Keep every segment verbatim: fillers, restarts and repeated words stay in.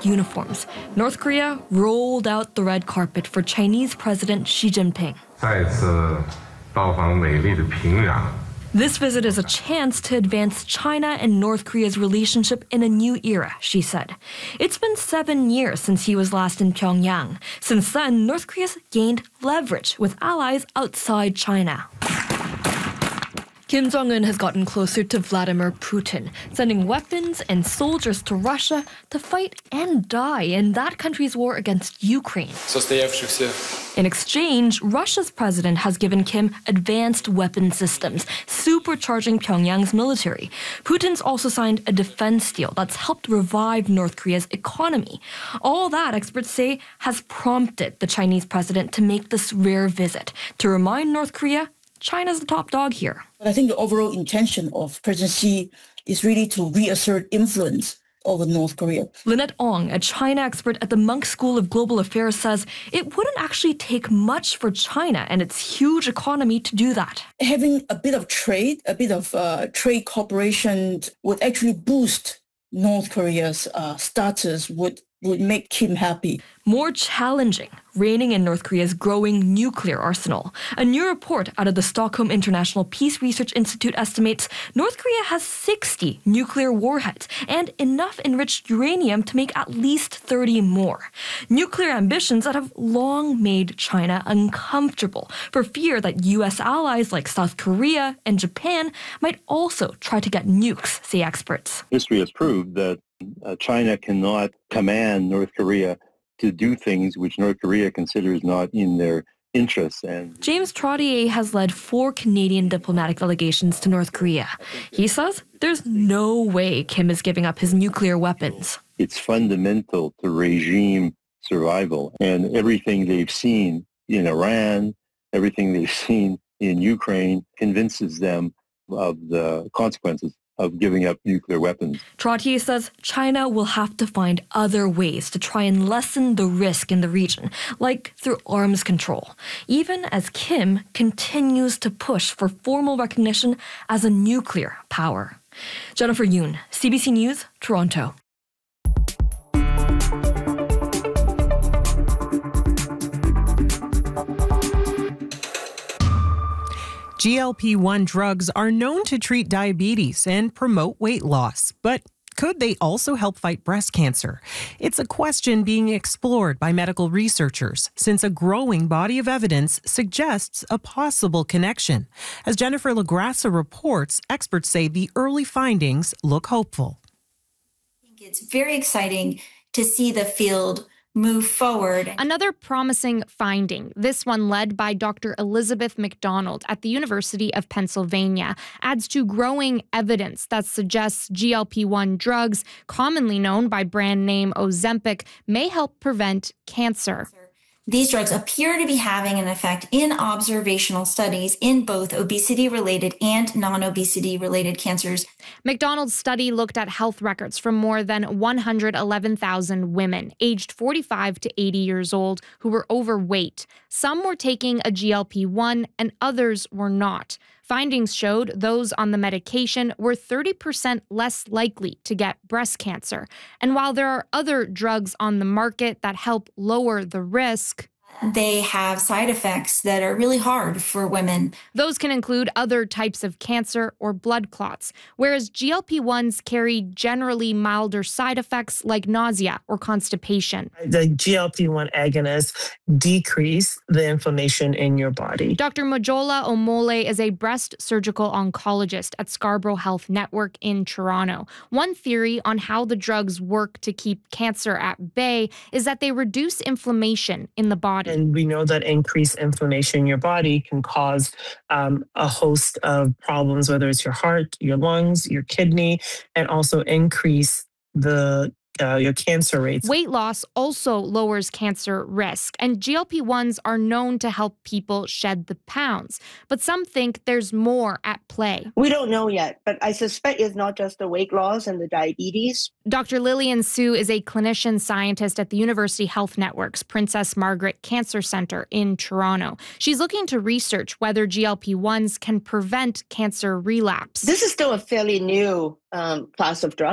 uniforms, North Korea rolled out the red carpet for Chinese President Xi Jinping. 再次到访美丽的平壤。 This visit is a chance to advance China and North Korea's relationship in a new era, she said. It's been seven years since he was last in Pyongyang. Since then, North Korea's gained leverage with allies outside China. Kim Jong-un has gotten closer to Vladimir Putin, sending weapons and soldiers to Russia to fight and die in that country's war against Ukraine. In exchange, Russia's president has given Kim advanced weapon systems, supercharging Pyongyang's military. Putin's also signed a defense deal that's helped revive North Korea's economy. All that, experts say, has prompted the Chinese president to make this rare visit to remind North Korea China's the top dog here. But I think the overall intention of President Xi is really to reassert influence over North Korea. Lynette Ong, a China expert at the Munk School of Global Affairs, says it wouldn't actually take much for China and its huge economy to do that. Having a bit of trade, a bit of uh, trade cooperation would actually boost North Korea's uh, status, would would make Kim happy. More challenging, reigning in North Korea's growing nuclear arsenal. A new report out of the Stockholm International Peace Research Institute estimates North Korea has sixty nuclear warheads and enough enriched uranium to make at least thirty more. Nuclear ambitions that have long made China uncomfortable for fear that U S allies like South Korea and Japan might also try to get nukes, say experts. History has proved that uh, China cannot command North Korea to do things which North Korea considers not in their interests. And James Trottier has led four Canadian diplomatic delegations to North Korea. He says there's no way Kim is giving up his nuclear weapons. It's fundamental to regime survival, and everything they've seen in Iran, everything they've seen in Ukraine convinces them of the consequences of giving up nuclear weapons. Trottier says China will have to find other ways to try and lessen the risk in the region, like through arms control, even as Kim continues to push for formal recognition as a nuclear power. Jennifer Yoon, C B C News, Toronto. G L P one drugs are known to treat diabetes and promote weight loss, but could they also help fight breast cancer? It's a question being explored by medical researchers since a growing body of evidence suggests a possible connection. As Jennifer LaGrassa reports, experts say the early findings look hopeful. I think it's very exciting to see the field move forward. Another promising finding, this one led by Doctor Elizabeth McDonald at the University of Pennsylvania, adds to growing evidence that suggests G L P one drugs, commonly known by brand name Ozempic, may help prevent cancer. These drugs appear to be having an effect in observational studies in both obesity-related and non-obesity-related cancers. McDonald's study looked at health records from more than one hundred eleven thousand women aged forty-five to eighty years old who were overweight. Some were taking a G L P one and others were not. Findings showed those on the medication were thirty percent less likely to get breast cancer. And while there are other drugs on the market that help lower the risk, they have side effects that are really hard for women. Those can include other types of cancer or blood clots, whereas G L P ones carry generally milder side effects like nausea or constipation. The G L P one agonists decrease the inflammation in your body. Doctor Mojola Omole is a breast surgical oncologist at Scarborough Health Network in Toronto. One theory on how the drugs work to keep cancer at bay is that they reduce inflammation in the body. And we know that increased inflammation in your body can cause um, a host of problems, whether it's your heart, your lungs, your kidney, and also increase the Uh, your cancer rates. Weight loss also lowers cancer risk, and G L P ones are known to help people shed the pounds. But some think there's more at play. We don't know yet, but I suspect it's not just the weight loss and the diabetes. Doctor Lillian Su is a clinician scientist at the University Health Network's Princess Margaret Cancer Centre in Toronto. She's looking to research whether G L P ones can prevent cancer relapse. This is still a fairly new um, class of drug.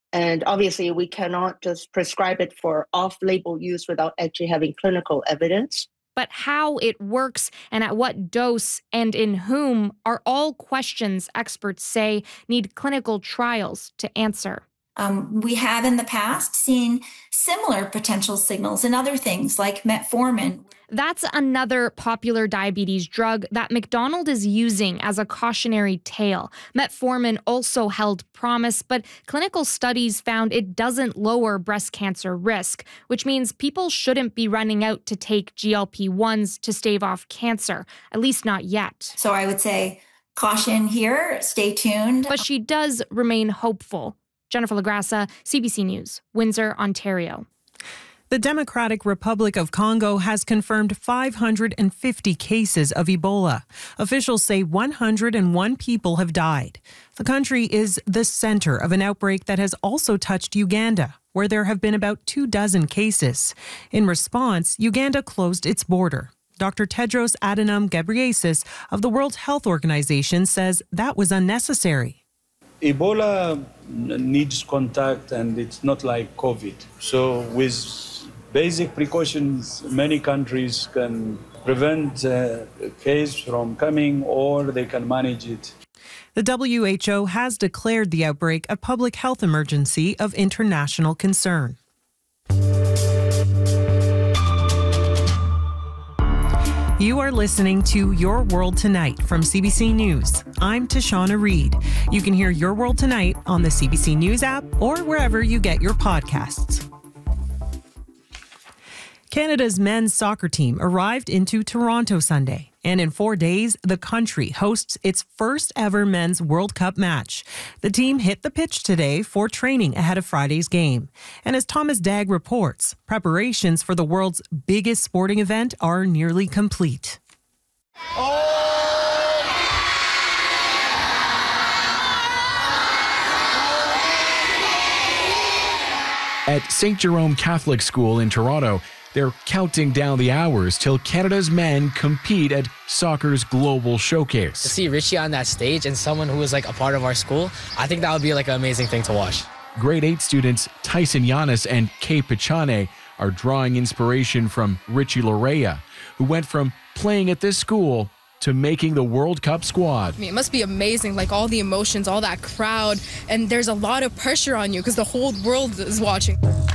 And obviously, we cannot just prescribe it for off-label use without actually having clinical evidence. But how it works and at what dose and in whom are all questions experts say need clinical trials to answer. Um, we have in the past seen similar potential signals in other things like metformin. That's another popular diabetes drug that McDonald is using as a cautionary tale. Metformin also held promise, but clinical studies found it doesn't lower breast cancer risk, which means people shouldn't be running out to take G L P ones to stave off cancer, at least not yet. So I would say caution here, stay tuned. But she does remain hopeful. Jennifer Lagrassa, C B C News, Windsor, Ontario. The Democratic Republic of Congo has confirmed five hundred fifty cases of Ebola. Officials say one hundred one people have died. The country is the center of an outbreak that has also touched Uganda, where there have been about two dozen cases. In response, Uganda closed its border. Doctor Tedros Adhanom Ghebreyesus of the World Health Organization says that was unnecessary. Ebola needs contact, and it's not like COVID. So with basic precautions, many countries can prevent a case from coming, or they can manage it. The W H O has declared the outbreak a public health emergency of international concern. You are listening to Your World Tonight from C B C News. I'm Tashana Reed. You can hear Your World Tonight on the C B C News app or wherever you get your podcasts. Canada's men's soccer team arrived into Toronto Sunday, and in four days, the country hosts its first ever men's World Cup match. The team hit the pitch today for training ahead of Friday's game. And as Thomas Dagg reports, preparations for the world's biggest sporting event are nearly complete. At Saint Jerome Catholic School in Toronto, they're counting down the hours till Canada's men compete at soccer's global showcase. To see Richie on that stage and someone who was like a part of our school, I think that would be like an amazing thing to watch. Grade eight students Tyson Yanis and Kay Pichane are drawing inspiration from Richie Lorea, who went from playing at this school to making the World Cup squad. I mean, it must be amazing, like all the emotions, all that crowd, and there's a lot of pressure on you because the whole world is watching.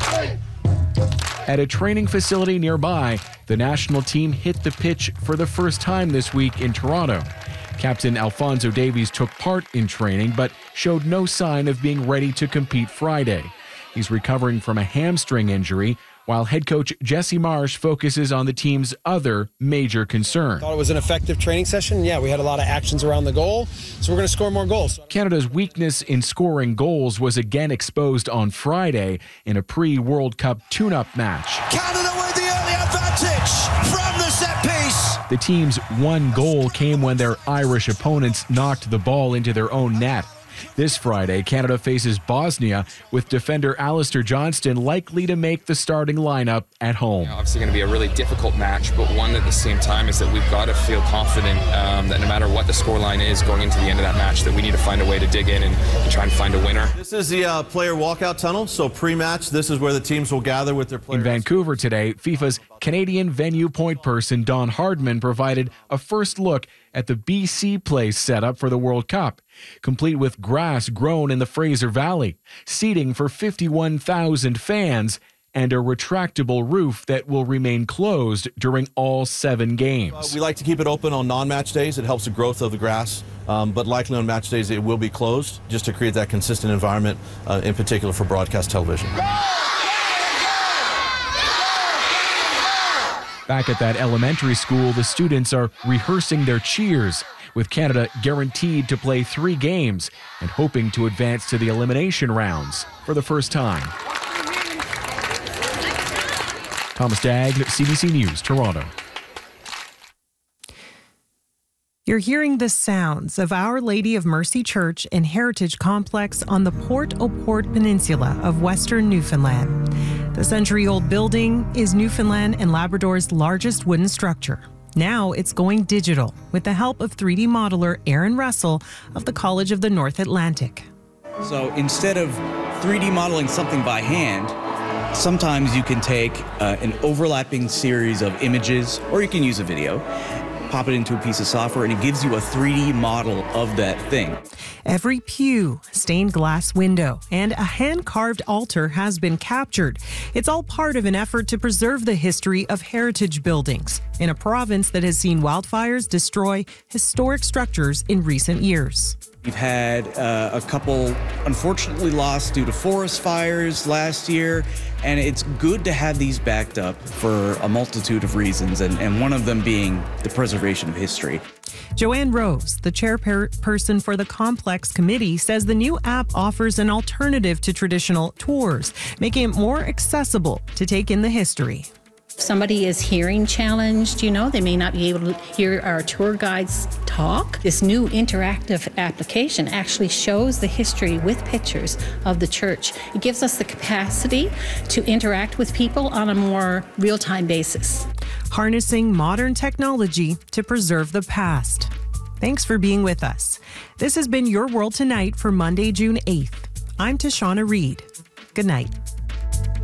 At a training facility nearby, the national team hit the pitch for the first time this week in Toronto. Captain Alphonso Davies took part in training, but showed no sign of being ready to compete Friday. He's recovering from a hamstring injury, while head coach Jesse Marsh focuses on the team's other major concern. I thought it was an effective training session. Yeah, we had a lot of actions around the goal, so we're going to score more goals. Canada's weakness in scoring goals was again exposed on Friday in a pre-World Cup tune-up match. Canada with the early advantage from the set piece. The team's one goal came when their Irish opponents knocked the ball into their own net. This Friday, Canada faces Bosnia, with defender Alistair Johnston likely to make the starting lineup at home. You know, obviously going to be a really difficult match, but one at the same time is that we've got to feel confident um, that no matter what the scoreline is going into the end of that match, that we need to find a way to dig in and, and try and find a winner. This is the uh, player walkout tunnel, so pre-match, this is where the teams will gather with their players. In Vancouver today, FIFA's Canadian venue point person Don Hardman provided a first look at the B C Place setup for the World Cup, complete with grass grown in the Fraser Valley, seating for fifty-one thousand fans, and a retractable roof that will remain closed during all seven games. Uh, we like to keep it open on non-match days. It helps the growth of the grass, um, but likely on match days it will be closed just to create that consistent environment, uh, in particular for broadcast television. Back at that elementary school, the students are rehearsing their cheers, with Canada guaranteed to play three games and hoping to advance to the elimination rounds for the first time. Thomas Dagg, C B C News, Toronto. You're hearing the sounds of Our Lady of Mercy Church and Heritage Complex on the Port au Port Peninsula of Western Newfoundland. The century-old building is Newfoundland and Labrador's largest wooden structure. Now it's going digital with the help of three D modeler Aaron Russell of the College of the North Atlantic. So instead of three D modeling something by hand, sometimes you can take uh, an overlapping series of images, or you can use a video, pop it into a piece of software, and it gives you a three D model of that thing. Every pew, stained glass window, and a hand-carved altar has been captured. It's all part of an effort to preserve the history of heritage buildings in a province that has seen wildfires destroy historic structures in recent years. We've had uh, a couple unfortunately lost due to forest fires last year, and it's good to have these backed up for a multitude of reasons, and, and one of them being the preservation of history. Joanne Rose, the chairperson for the Complex Committee, says the new app offers an alternative to traditional tours, making it more accessible to take in the history. If somebody is hearing challenged, you know, they may not be able to hear our tour guides talk. This new interactive application actually shows the history with pictures of the church. It gives us the capacity to interact with people on a more real-time basis. Harnessing modern technology to preserve the past. Thanks for being with us. This has been Your World Tonight for Monday, June eighth. I'm Tashana Reed. Good night.